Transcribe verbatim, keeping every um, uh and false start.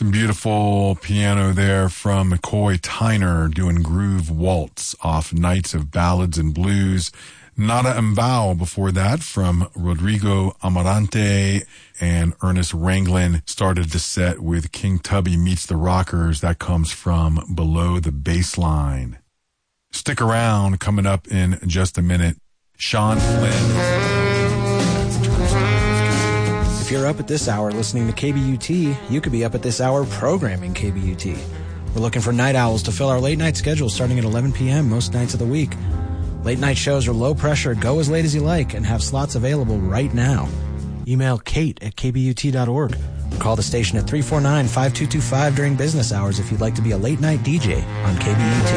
Some beautiful piano there from McCoy Tyner doing Groove Waltz off Nights of Ballads and Blues. Nada Mbao before that from Rodrigo Amarante, and Ernest Ranglin started the set with King Tubby Meets the Rockers. That comes from Below the Baseline. Stick around, coming up in just a minute. Sean Flynn. If you're up at this hour listening to K B U T, you could be up at this hour programming K B U T. We're looking for night owls to fill our late night schedule starting at eleven p.m. most nights of the week. Late night shows are low pressure, go as late as you like, and have slots available right now. Email Kate at k b u t dot org or call the station at three four nine, five two two five during business hours if you'd like to be a late night D J on K B U T.